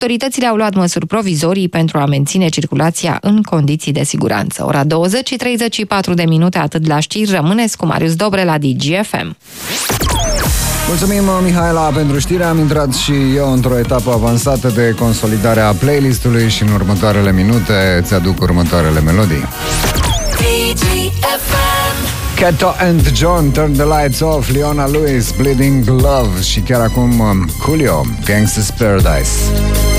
autoritățile au luat măsuri provizorii pentru a menține circulația în condiții de siguranță. Ora 20:34, atât la știri. Rămâneți cu Marius Dobre la DGFM. Mulțumim, Mihaela, pentru știre. Am intrat și eu într-o etapă avansată de consolidare a playlistului și în următoarele minute îți aduc următoarele melodii. Kato and John, Turn the Lights Off, Leona Lewis, Bleeding Love și chiar acum Coolio, Gangsta's Paradise.